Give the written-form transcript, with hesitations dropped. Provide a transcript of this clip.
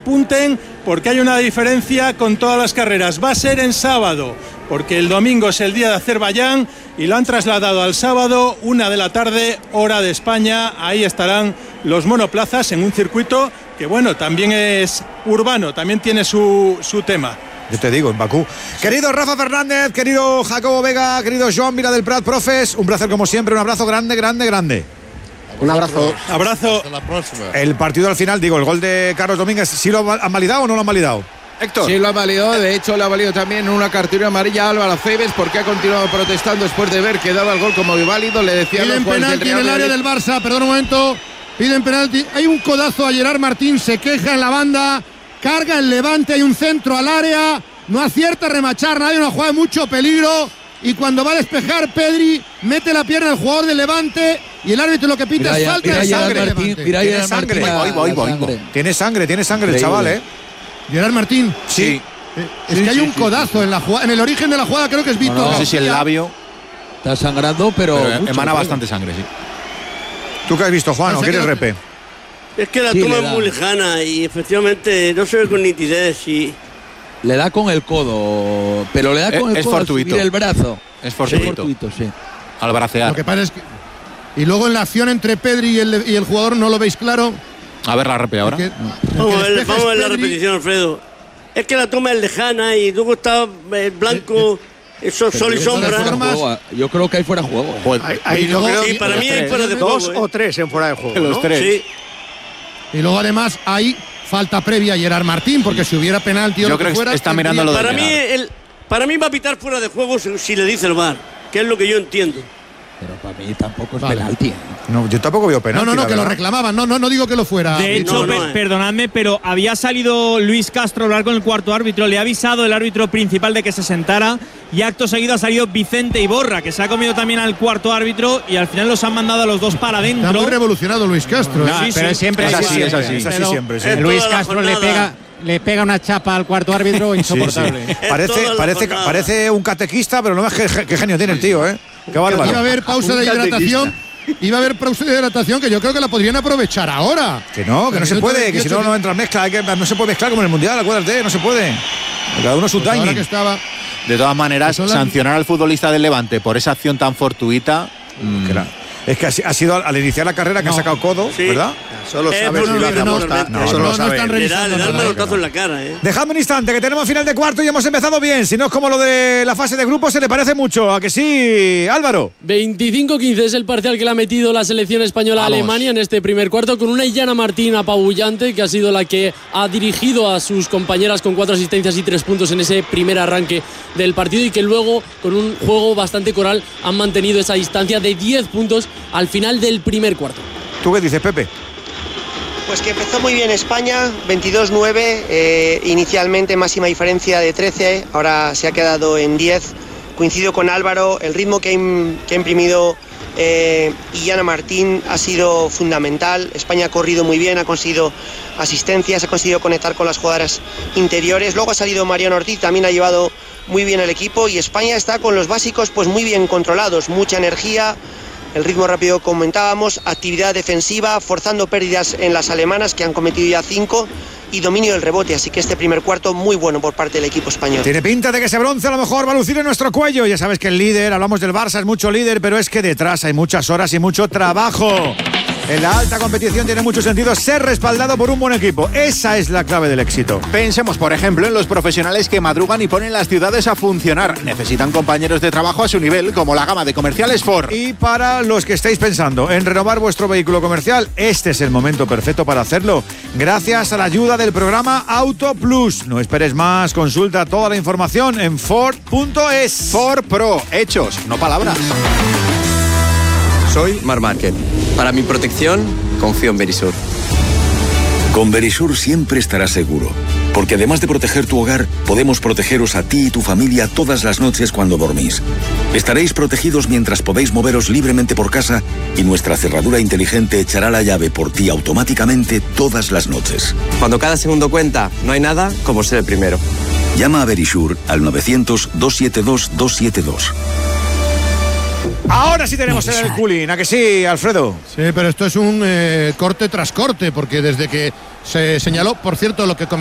Apunten porque hay una diferencia con todas las carreras. Va a ser en sábado, porque el domingo es el día de Azerbaiyán y lo han trasladado al sábado, 1 de la tarde, hora de España. Ahí estarán los monoplazas en un circuito que, bueno, también es urbano, también tiene su tema. Yo te digo, en Bakú. Querido Rafa Fernández, querido Jacobo Vega, querido Joan Vila del Prat, profes, un placer como siempre, un abrazo grande, grande, grande. Un abrazo. Abrazo. Hasta la próxima. El partido al final, digo, el gol de Carlos Domínguez, ¿sí lo han validado o no lo han validado? Héctor. Sí, lo ha validado. De hecho, lo ha valido también una cartulina amarilla a Álvaro Cebes, porque ha continuado protestando después de ver que daba el gol como inválido. Le decía piden penalti en el área del Barça, perdón un momento. Piden penalti. Hay un codazo a Gerard Martín, se queja en la banda, carga el Levante, hay un centro al área, no acierta a remachar nadie, una jugada de mucho peligro. Y cuando va a despejar, Pedri mete la pierna al jugador del Levante y el árbitro lo que pita es falta de sangre. Tiene sangre. Tiene sangre el chaval, ¿eh? Gerard Martín. Sí. Es que hay un codazo en la jugada, en el origen de la jugada, creo que es Víctor. No sé si el labio está sangrando, pero emana bastante sangre, sí. ¿Tú qué has visto, Juan? ¿O quieres repe? Es que la toma es muy lejana y efectivamente no se ve con nitidez y... Le da con el codo, pero le da con el codo al subir el brazo. Es fortuito, sí. Al bracear. Lo que pasa es que... Y luego en la acción entre Pedri y el jugador, ¿no lo veis claro? A ver la repe ahora. Vamos a ver la repetición, Alfredo. Es que la toma es lejana y luego está el blanco, eso sol y sombra. Yo creo que hay fuera de juego. Sí, para mí hay fuera de juego. 2 o 3 en fuera de juego. Los 3. Sí. Y luego además hay falta previa a Gerard Martín, porque si hubiera penalti o yo lo creo que fuera, está mirando lo de para mí va a pitar fuera de juego si le dice el VAR, que es lo que yo entiendo. Pero para mí tampoco es penalti. No, yo tampoco veo penalti. No, que lo reclamaban. No digo que lo fuera. De hecho, perdonadme, pero había salido Luis Castro a hablar con el cuarto árbitro, le ha avisado el árbitro principal de que se sentara y acto seguido ha salido Vicente Iborra, que se ha comido también al cuarto árbitro y al final los han mandado a los dos para adentro. Está muy revolucionado Luis Castro. Pero siempre es así siempre. Sí. Luis Castro le pega una chapa al cuarto árbitro insoportable. Sí. Parece un catequista, pero no ves qué genio tiene el tío, ¿eh? Qué bárbaro. Iba a haber pausa de hidratación. Que yo creo que la podrían aprovechar ahora. Que no se puede, que si no entra en mezcla. No se puede mezclar como en el Mundial, acuérdate, no se puede. Cada uno su timing. De todas maneras, sancionar al futbolista del Levante por esa acción tan fortuita. Es que ha sido al iniciar la carrera que ha sacado codo, sí. ¿Verdad? Solo sabes si lo hace aposta. No están revisando. Le da el manotazo en la cara, Dejadme un instante, que tenemos final de cuarto y hemos empezado bien. Si no es como lo de la fase de grupos, se le parece mucho. ¿A que sí, Álvaro? 25-15 es el parcial que le ha metido la selección española a Alemania en este primer cuarto, con una Illana Martín apabullante, que ha sido la que ha dirigido a sus compañeras con 4 asistencias y 3 puntos en ese primer arranque del partido, y que luego, con un juego bastante coral, han mantenido esa distancia de 10 puntos al final del primer cuarto. ¿Tú qué dices, Pepe? Pues que empezó muy bien España, 22-9, inicialmente máxima diferencia de 13, ahora se ha quedado en 10. Coincido con Álvaro, el ritmo que ha imprimido Illana Martín ha sido fundamental. España ha corrido muy bien, ha conseguido asistencias, ha conseguido conectar con las jugadoras interiores. Luego ha salido Mariano Ortiz, también ha llevado muy bien el equipo, y España está con los básicos pues muy bien controlados, mucha energía. El ritmo rápido comentábamos, actividad defensiva, forzando pérdidas en las alemanas, que han cometido ya 5, y dominio del rebote, así que este primer cuarto muy bueno por parte del equipo español. Tiene pinta de que ese bronce a lo mejor va a lucir en nuestro cuello. Ya sabes que el líder, hablamos del Barça, es mucho líder, pero es que detrás hay muchas horas y mucho trabajo. En la alta competición tiene mucho sentido ser respaldado por un buen equipo. Esa es la clave del éxito. Pensemos, por ejemplo, en los profesionales que madrugan y ponen las ciudades a funcionar. Necesitan compañeros de trabajo a su nivel, como la gama de comerciales Ford. Y para los que estáis pensando en renovar vuestro vehículo comercial, este es el momento perfecto para hacerlo, gracias a la ayuda del programa Auto Plus. No esperes más, consulta toda la información en Ford.es. Ford Pro, hechos, no palabras. Soy Marc Márquez. Para mi protección, confío en Verisur. Con Verisur siempre estarás seguro, porque además de proteger tu hogar, podemos protegeros a ti y tu familia todas las noches cuando dormís. Estaréis protegidos mientras podéis moveros libremente por casa, y nuestra cerradura inteligente echará la llave por ti automáticamente todas las noches. Cuando cada segundo cuenta, no hay nada como ser el primero. Llama a Verisur al 900-272-272. Ahora sí tenemos el culín, ¿a que sí, Alfredo? Sí, pero esto es un corte tras corte, porque desde que se señaló, por cierto, lo que